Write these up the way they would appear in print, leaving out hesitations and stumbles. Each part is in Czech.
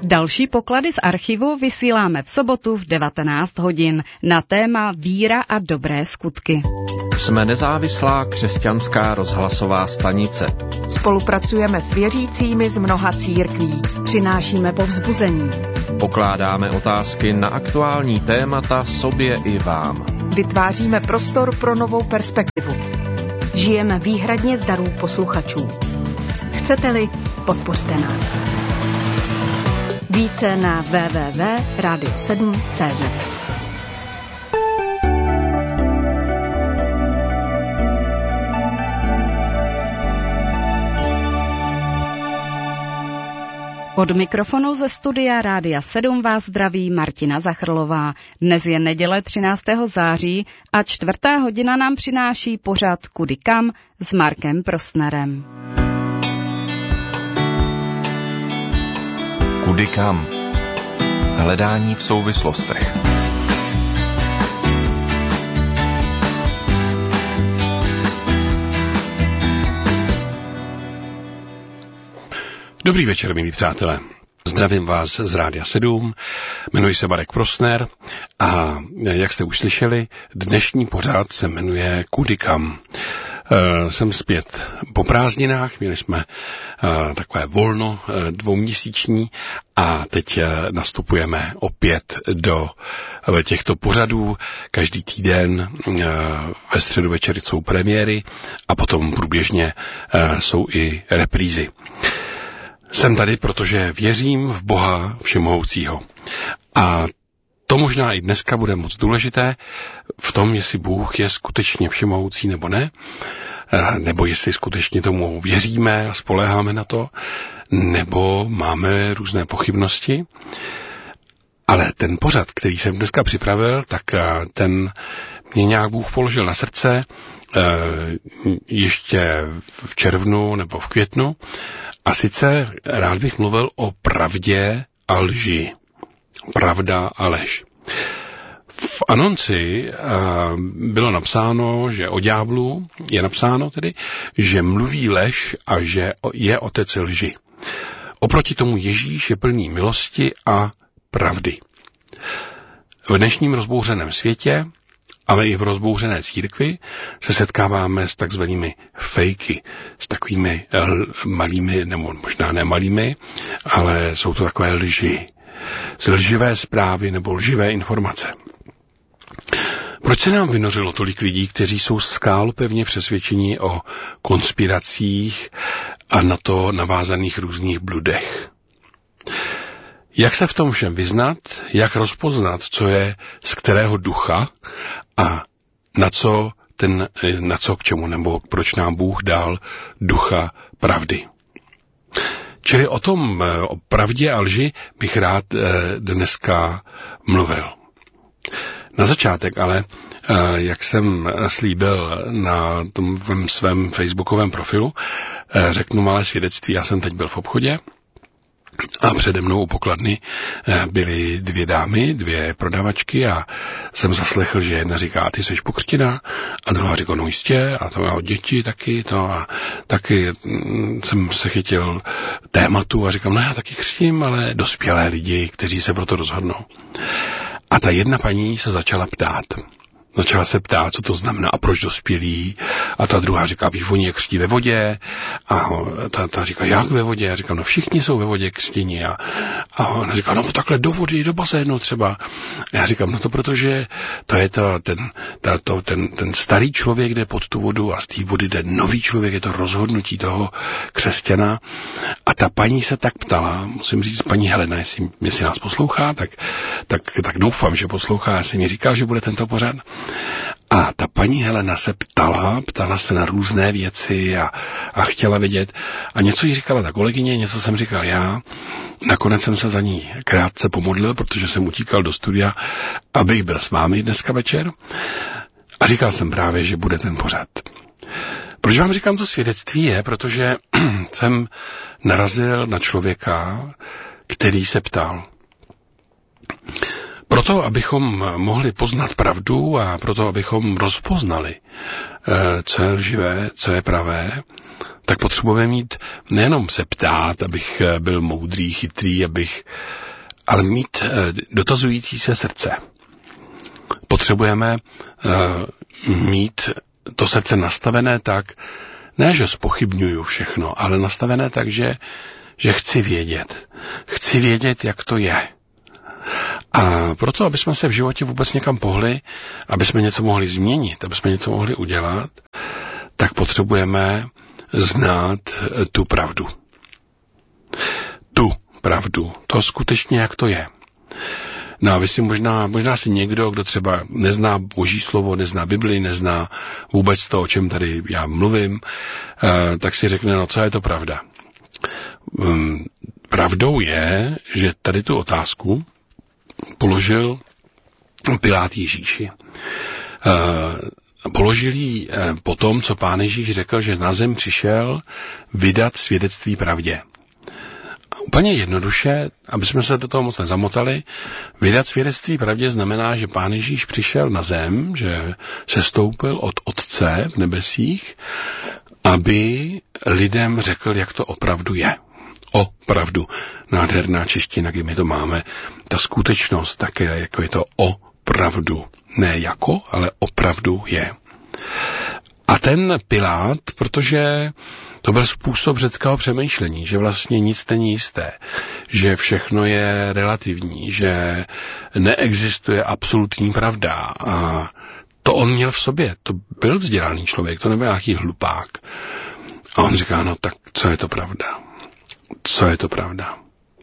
Další poklady z archivu vysíláme v sobotu v 19 hodin na téma Víra a dobré skutky. Jsme nezávislá křesťanská rozhlasová stanice. Spolupracujeme s věřícími z mnoha církví. Přinášíme povzbuzení. Pokládáme otázky na aktuální témata sobě i vám. Vytváříme prostor pro novou perspektivu. Žijeme výhradně z darů posluchačů. Chcete-li, podpořte nás. Více na www.radio7.cz. Od mikrofonu ze studia Rádia 7 vás zdraví Martina Zachrlová. Dnes je neděle 13. září a 4. hodina nám přináší pořad Kudy kam s Markem Prostnerem. Kudy kam? Hledání v souvislostech. Dobrý večer, milí přátelé. Zdravím vás z Rádia 7, jmenuji se Marek Prostner a jak jste už slyšeli, dnešní pořad se jmenuje Kudy kam. Jsem zpět po prázdninách, měli jsme takové volno dvouměsíční a teď nastupujeme opět do těchto pořadů. Každý týden ve středu večer jsou premiéry a potom průběžně jsou i reprízy. Jsem tady, protože věřím v Boha Všemohoucího. A to možná i dneska bude moc důležité v tom, jestli Bůh je skutečně všemohoucí nebo ne, nebo jestli skutečně tomu věříme a spoléháme na to, nebo máme různé pochybnosti. Ale ten pořad, který jsem dneska připravil, tak ten mě nějak Bůh položil na srdce ještě v červnu nebo v květnu. A sice rád bych mluvil o pravdě a lži. Pravda a lež. V anonci bylo napsáno, že o ďáblu je napsáno tedy, že mluví lež a že je otec lži. Oproti tomu Ježíš je plný milosti a pravdy. V dnešním rozbouřeném světě, ale i v rozbouřené církvi se setkáváme s takzvanými fejky, s takovými malými, nebo možná ne malými, ale jsou to takové lži. Z lživé zprávy nebo lživé informace. Proč se nám vynořilo tolik lidí, kteří jsou skálopevně přesvědčení o konspiracích a na to navázaných různých bludech? Jak se v tom všem vyznat, jak rozpoznat, co je z kterého ducha a na co k čemu, nebo proč nám Bůh dal ducha pravdy? Čili o pravdě a lži bych rád dneska mluvil. Na začátek ale, jak jsem slíbil na tom svém facebookovém profilu, řeknu malé svědectví. Já jsem teď byl v obchodě a přede mnou u pokladny byly dvě dámy, dvě prodavačky a jsem zaslechl, že jedna říká, ty seš pokřtěná a druhá říká, no jistě, a to já od děti taky, to a taky jsem se chytil tématu a říkám, no já taky křtím, ale dospělé lidi, kteří se proto rozhodnou. A ta jedna paní se začala ptát. Začala se ptát, co to znamená a proč dospělí. A ta druhá říká, víš, oni je křtí ve vodě. A ta říká, jak ve vodě? Já říkám, no všichni jsou ve vodě křtění. A ona říká, no takhle do vody, do bazénu třeba. A já říkám, no to protože to je ten starý člověk jde pod tu vodu a z té vody jde nový člověk, je to rozhodnutí toho křesťana. A ta paní se tak ptala, musím říct, paní Helena, jestli nás poslouchá, tak doufám, že poslouchá. Já jsem mi říkal, že bude tento pořad. A ta paní Helena se ptala se na různé věci a chtěla vědět. A něco jí říkala ta kolegyně, něco jsem říkal já. Nakonec jsem se za ní krátce pomodlil, protože jsem utíkal do studia, abych byl s vámi dneska večer. A říkal jsem právě, že bude ten pořad. Proč vám říkám to svědectví je, protože jsem narazil na člověka, který se ptal. Proto, abychom mohli poznat pravdu a proto, abychom rozpoznali, co je lživé, co je pravé, tak potřebujeme mít nejenom se ptát, abych byl moudrý, chytrý, ale mít dotazující se srdce. Potřebujeme mít to srdce nastavené tak, ne, že zpochybňuju všechno, ale nastavené tak, že chci vědět. Chci vědět, jak to je. A proto, aby jsme se v životě vůbec někam pohli, aby jsme něco mohli změnit, aby jsme něco mohli udělat, tak potřebujeme znát tu pravdu. Tu pravdu. To skutečně, jak to je. No a vy si možná si někdo, kdo třeba nezná Boží slovo, nezná Bibli, nezná vůbec to, o čem tady já mluvím, tak si řekne, no co je to pravda? Pravdou je, že tady tu otázku položil Pilát Ježíši. Položil ji po tom, co Pán Ježíš řekl, že na zem přišel vydat svědectví pravdě. Úplně jednoduše, aby jsme se do toho moc nezamotali, vydat svědectví pravdě znamená, že Pán Ježíš přišel na zem, že se stoupil od Otce v nebesích, aby lidem řekl, jak to opravdu je. Opravdu. Nádherná čeština, kdy my to máme. Ta skutečnost také, jako je to opravdu. Ne jako, ale opravdu je. A ten Pilát, protože to byl způsob řeckého přemýšlení, že vlastně nic není jisté, že všechno je relativní, že neexistuje absolutní pravda. A to on měl v sobě, to byl vzdělaný člověk, to nebyl nějaký hlupák. A on říká, no tak co je to pravda? Co je to pravda?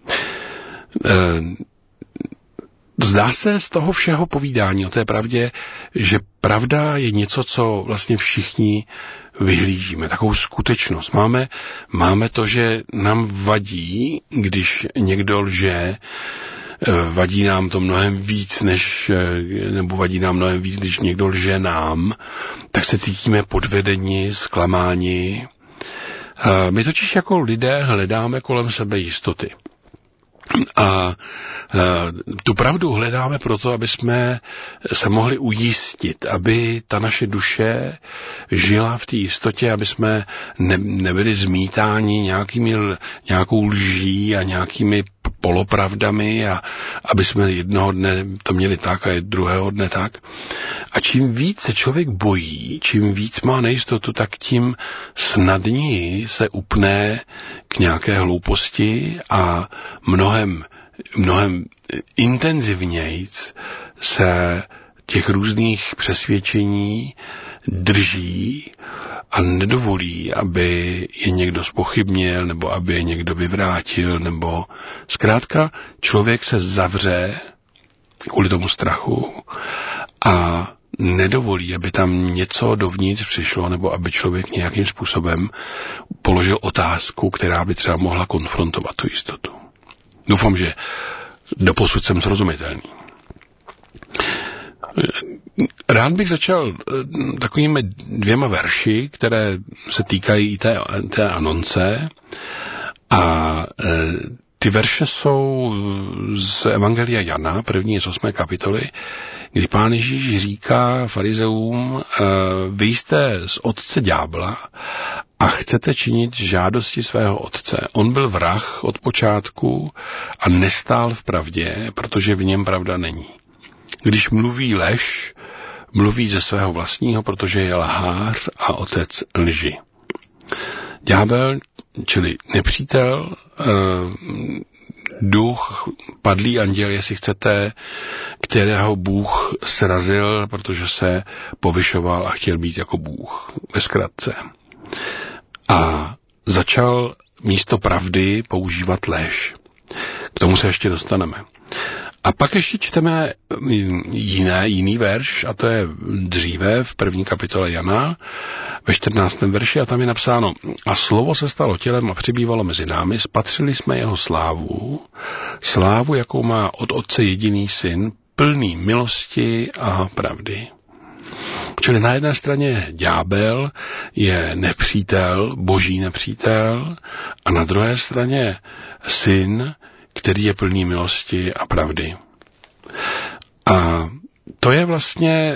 Zdá se z toho všeho povídání o té pravdě, že pravda je něco, co vlastně všichni vyhlížíme, takovou skutečnost. Máme to, že nám vadí, když někdo lže, vadí nám to mnohem víc, nebo vadí nám mnohem víc, když někdo lže nám, tak se cítíme podvedeni, zklamáni. My totiž jako lidé hledáme kolem sebe jistoty. A tu pravdu hledáme proto, aby jsme se mohli ujistit, aby ta naše duše žila v té jistotě, aby jsme nebyli zmítáni nějakou lží a nějakými polopravdami a aby jsme jednoho dne to měli tak a druhého dne tak. A čím víc se člověk bojí, čím víc má nejistotu, tak tím snadněji se upne k nějaké hlouposti a mnohem intenzivnějc se těch různých přesvědčení drží a nedovolí, aby je někdo zpochybnil, nebo aby je někdo vyvrátil, nebo zkrátka člověk se zavře kvůli tomu strachu a nedovolí, aby tam něco dovnitř přišlo, nebo aby člověk nějakým způsobem položil otázku, která by třeba mohla konfrontovat tu jistotu. Doufám, že doposud jsem srozumitelný. Rád bych začal takovými 2 verši, které se týkají té anonce. A ty verše jsou z Evangelia Jana, první z 8. kapitoly, kdy Pán Ježíš říká farizeům, vy jste z otce ďábla a chcete činit žádosti svého otce. On byl vrah od počátku a nestál v pravdě, protože v něm pravda není. Když mluví lež, mluví ze svého vlastního, protože je lhář a otec lži. Ďábel, čili nepřítel, duch, padlý anděl, jestli chcete, kterého Bůh srazil, protože se povyšoval a chtěl být jako Bůh, ve zkratce. A začal místo pravdy používat lež. K tomu se ještě dostaneme. A pak ještě čteme jiný verš, a to je dříve v 1. kapitole Jana, ve 14. verši, a tam je napsáno: a slovo se stalo tělem a přibývalo mezi námi, spatřili jsme jeho slávu, jakou má od Otce jediný syn, plný milosti a pravdy. Čili na jedné straně ďábel je nepřítel, boží nepřítel, a na druhé straně syn, který je plný milosti a pravdy. A to je vlastně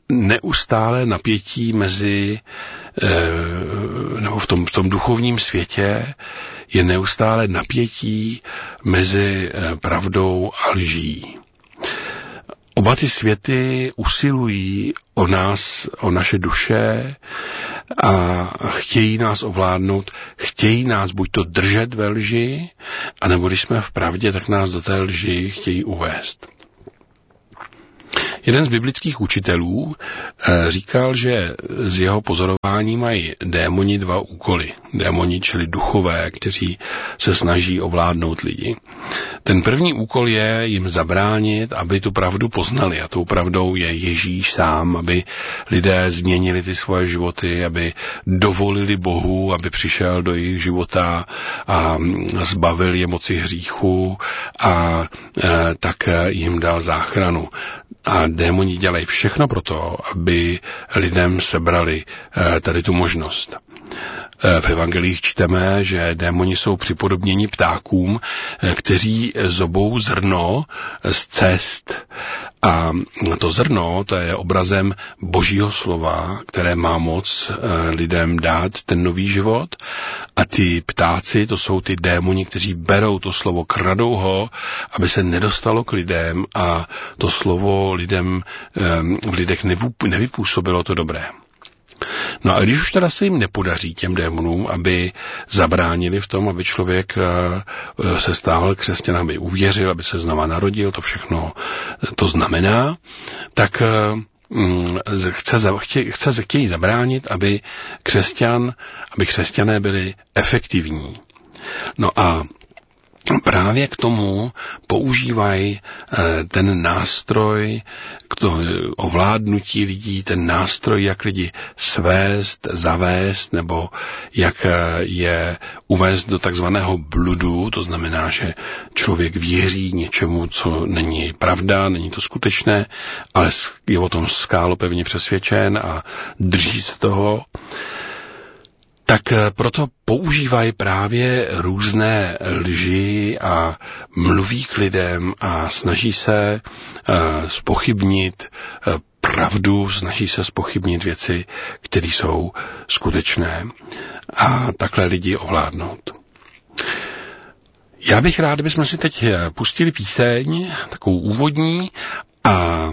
neustále napětí mezi, nebo v tom duchovním světě je neustále napětí mezi pravdou a lží. Oba ty světy usilují o nás, o naše duše a chtějí nás ovládnout, chtějí nás buď to držet ve lži, anebo když jsme v pravdě, tak nás do té lži chtějí uvést. Jeden z biblických učitelů říkal, že z jeho pozorování mají démoni dva úkoly. Démoni, čili duchové, kteří se snaží ovládnout lidi. Ten první úkol je jim zabránit, aby tu pravdu poznali. A tou pravdou je Ježíš sám, aby lidé změnili ty svoje životy, aby dovolili Bohu, aby přišel do jejich života a zbavil je moci hříchu a tak jim dal záchranu. A démoni dělají všechno pro to, aby lidem sebrali tady tu možnost. V evangelích čteme, že démoni jsou připodobněni ptákům, kteří zobou zrno z cest. A to zrno, to je obrazem Božího slova, které má moc lidem dát ten nový život. A ty ptáci, to jsou ty démoni, kteří berou to slovo, kradou ho, aby se nedostalo k lidem a to slovo lidem v lidech nevypůsobilo to dobré. No a když už teda se jim nepodaří těm démonům, aby zabránili v tom, aby člověk se stával křesťanem, aby uvěřil, aby se znova narodil, to všechno to znamená, tak chtějí zabránit, aby křesťané byli efektivní. No a právě k tomu používají ten nástroj k ovládnutí lidí, ten nástroj, jak lidi svést, zavést, nebo jak je uvést do takzvaného bludu, to znamená, že člověk věří něčemu, co není pravda, není to skutečné, ale je o tom skálopevně přesvědčen a drží se toho. Tak proto používají právě různé lži a mluví k lidem a snaží se zpochybnit pravdu, snaží se zpochybnit věci, které jsou skutečné a takhle lidi ovládnout. Já bych rád, abychom si teď pustili píseň, takovou úvodní a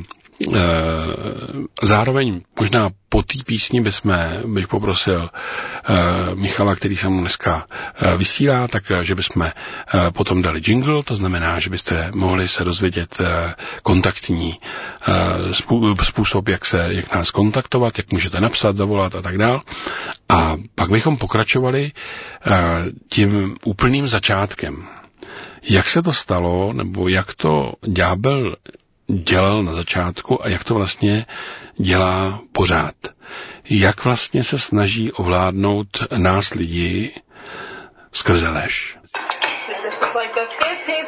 zároveň možná po té písni bych poprosil Michala, který se mu dneska vysílá, tak že bychom potom dali jingle, to znamená, že byste mohli se dozvědět kontaktní způsob, jak nás kontaktovat, jak můžete napsat, zavolat a tak dál. A pak bychom pokračovali tím úplným začátkem. Jak se to stalo, nebo jak to ďábel dělal na začátku a jak to vlastně dělá pořád. Jak vlastně se snaží ovládnout nás lidi skrze lež.